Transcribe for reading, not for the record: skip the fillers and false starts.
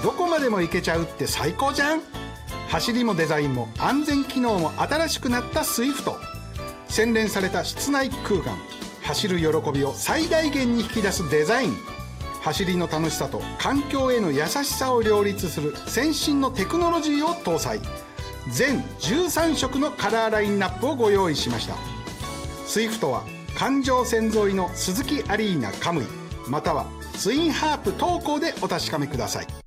どこまでも行けちゃうって最高じゃん。走りもデザインも安全機能も新しくなったスイフト。洗練された室内空間、走る喜びを最大限に引き出すデザイン、走りの楽しさと環境への優しさを両立する先進のテクノロジーを搭載。全13色のカラーラインナップをご用意しました。スイフトは環状線沿いの鈴木アリーナカムイまたはツインハープ東港でお確かめください。